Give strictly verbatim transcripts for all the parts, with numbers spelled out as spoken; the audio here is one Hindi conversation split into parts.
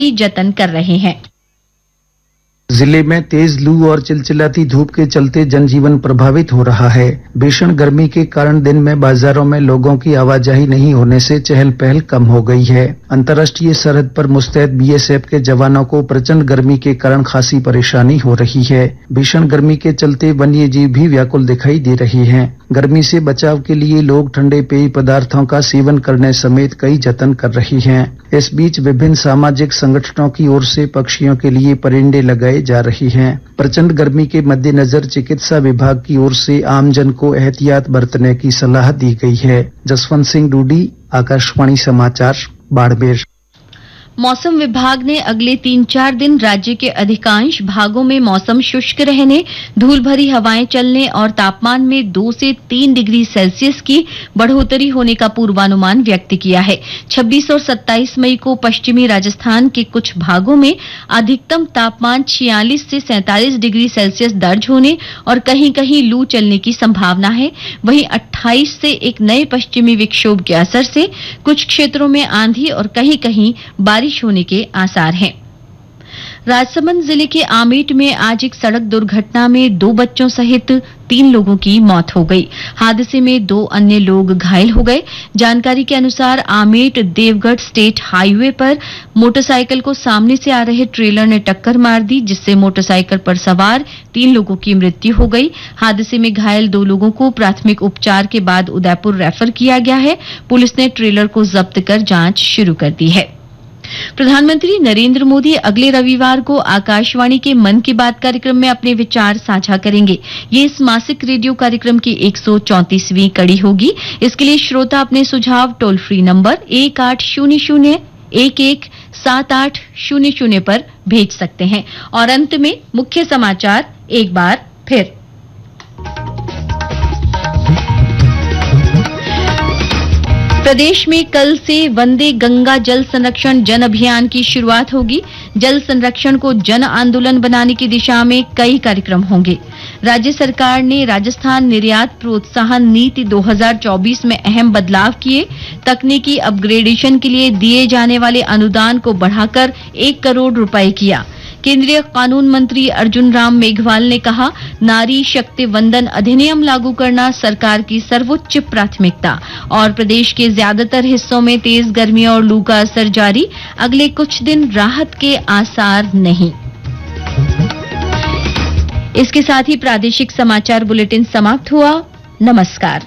जतन कर रहे हैं। जिले में तेज लू और चिलचिलाती धूप के चलते जनजीवन प्रभावित हो रहा है। भीषण गर्मी के कारण दिन में बाजारों में लोगों की आवाजाही नहीं होने से चहल पहल कम हो गई है। अंतर्राष्ट्रीय सरहद पर मुस्तैद बीएसएफ के जवानों को प्रचंड गर्मी के कारण खासी परेशानी हो रही है। भीषण गर्मी के चलते वन्य जीव भी व्याकुल दिखाई दे रहे हैं। गर्मी से बचाव के लिए लोग ठंडे पेय पदार्थों का सेवन करने समेत कई जतन कर रहे हैं। इस बीच विभिन्न सामाजिक संगठनों की ओर से पक्षियों के लिए परिंदे लगाए जा रही हैं। प्रचंड गर्मी के मद्देनजर चिकित्सा विभाग की ओर से आमजन को एहतियात बरतने की सलाह दी गई है। जसवंत सिंह डूडी, आकाशवाणी समाचार, बाड़मेर। मौसम विभाग ने अगले तीन चार दिन राज्य के अधिकांश भागों में मौसम शुष्क रहने, धूल भरी हवाएं चलने और तापमान में दो से तीन डिग्री सेल्सियस की बढ़ोतरी होने का पूर्वानुमान व्यक्त किया है। छब्बीस और सत्ताईस मई को पश्चिमी राजस्थान के कुछ भागों में अधिकतम तापमान छियालीस से सैंतालीस डिग्री सेल्सियस दर्ज होने और कहीं कहीं लू चलने की संभावना है। वहीं अट्ठाईस से एक नए पश्चिमी विक्षोभ के असर से कुछ क्षेत्रों में आंधी और कहीं कहीं बारिश होने के आसार हैं। राजसमंद जिले के आमेट में आज एक सड़क दुर्घटना में दो बच्चों सहित तीन लोगों की मौत हो गई। हादसे में दो अन्य लोग घायल हो गए। जानकारी के अनुसार आमेट देवगढ़ स्टेट हाईवे पर मोटरसाइकिल को सामने से आ रहे ट्रेलर ने टक्कर मार दी, जिससे मोटरसाइकिल पर सवार तीन लोगों की मृत्यु हो गई। हादसे में घायल दो लोगों को प्राथमिक उपचार के बाद उदयपुर रेफर किया गया है। पुलिस ने ट्रेलर को जब्त कर जांच शुरू कर दी है। प्रधानमंत्री नरेंद्र मोदी अगले रविवार को आकाशवाणी के मन की बात कार्यक्रम में अपने विचार साझा करेंगे। ये इस मासिक रेडियो कार्यक्रम की एक सौ चौंतीसवीं कड़ी होगी। इसके लिए श्रोता अपने सुझाव टोल फ्री नंबर एक आठ शून्य शून्य एक एक सात आठ शून्य शून्य पर भेज सकते हैं। और अंत में मुख्य समाचार एक बार फिर। प्रदेश में कल से वंदे गंगा जल संरक्षण जन अभियान की शुरुआत होगी। जल संरक्षण को जन आंदोलन बनाने की दिशा में कई कार्यक्रम होंगे। राज्य सरकार ने राजस्थान निर्यात प्रोत्साहन नीति दो हज़ार चौबीस में अहम बदलाव किए। तकनीकी अपग्रेडेशन के लिए दिए जाने वाले अनुदान को बढ़ाकर एक करोड़ रुपए किया। केंद्रीय कानून मंत्री अर्जुन राम मेघवाल ने कहा, नारी शक्ति वंदन अधिनियम लागू करना सरकार की सर्वोच्च प्राथमिकता। और प्रदेश के ज्यादातर हिस्सों में तेज गर्मी और लू का असर जारी, अगले कुछ दिन राहत के आसार नहीं। इसके साथ ही प्रादेशिक समाचार बुलेटिन समाप्त हुआ। नमस्कार।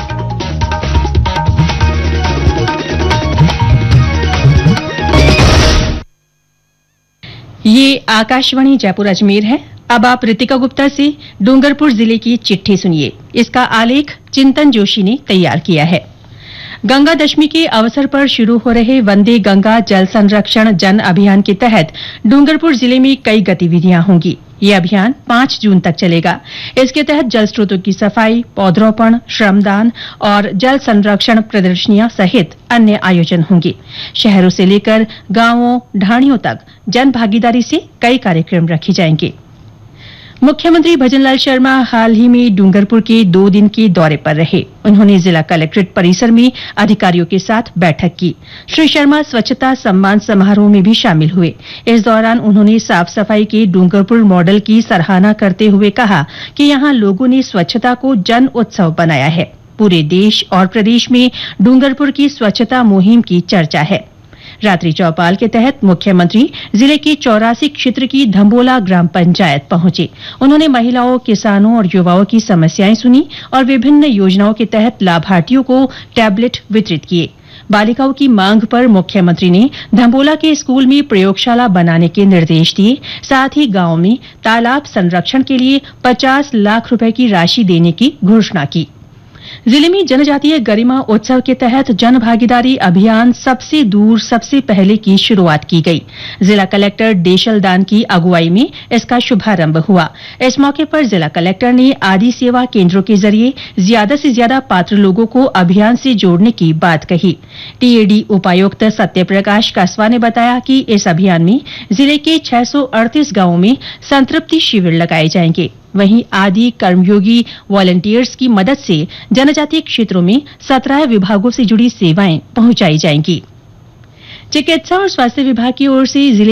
ये आकाशवाणी जयपुर अजमेर है। अब आप रितिका गुप्ता से डूंगरपुर जिले की चिट्ठी सुनिए। इसका आलेख चिंतन जोशी ने तैयार किया है। गंगा दशमी के अवसर पर शुरू हो रहे वंदे गंगा जल संरक्षण जन अभियान के तहत डूंगरपुर जिले में कई गतिविधियां होंगी। ये अभियान पांच जून तक चलेगा। इसके तहत जल स्रोतों की सफाई, पौधरोपण, श्रमदान और जल संरक्षण प्रदर्शनियां सहित अन्य आयोजन होंगे। शहरों से लेकर गांवों, ढाणियों तक जन भागीदारी से कई कार्यक्रम रखे जाएंगे। मुख्यमंत्री भजनलाल शर्मा हाल ही में डूंगरपुर के दो दिन के दौरे पर रहे। उन्होंने जिला कलेक्ट्रेट परिसर में अधिकारियों के साथ बैठक की। श्री शर्मा स्वच्छता सम्मान समारोह में भी शामिल हुए। इस दौरान उन्होंने साफ सफाई के डूंगरपुर मॉडल की सराहना करते हुए कहा कि यहां लोगों ने स्वच्छता को जन उत्सव बनाया है। पूरे देश और प्रदेश में डूंगरपुर की स्वच्छता मुहिम की चर्चा है। रात्रि चौपाल के तहत मुख्यमंत्री जिले के चौरासी क्षेत्र की धम्बोला ग्राम पंचायत पहुंचे। उन्होंने महिलाओं, किसानों और युवाओं की समस्याएं सुनी और विभिन्न योजनाओं के तहत लाभार्थियों को टैबलेट वितरित किए। बालिकाओं की मांग पर मुख्यमंत्री ने धम्बोला के स्कूल में प्रयोगशाला बनाने के निर्देश दिए। साथ ही गांव में तालाब संरक्षण के लिए पचास लाख रुपए की राशि देने की घोषणा की। जिले में जनजातीय गरिमा उत्सव के तहत जन भागीदारी अभियान सबसे दूर सबसे पहले की शुरुआत की गई। जिला कलेक्टर देशल दान की अगुवाई में इसका शुभारंभ हुआ। इस मौके पर जिला कलेक्टर ने आदि सेवा केंद्रों के जरिए ज्यादा से ज्यादा पात्र लोगों को अभियान से जोड़ने की बात कही। टीएडी उपायुक्त सत्यप्रकाश कासवा ने बताया कि इस अभियान में जिले के छह सौ अड़तीस गांवों में संतृप्ति शिविर लगाए जाएंगे। वहीं आदि कर्मयोगी वॉलंटियर्स की मदद से जनजातीय क्षेत्रों में सत्रह विभागों से जुड़ी सेवाएं पहुंचाई जाएंगी। चिकित्सा और स्वास्थ्य विभाग की ओर से जिले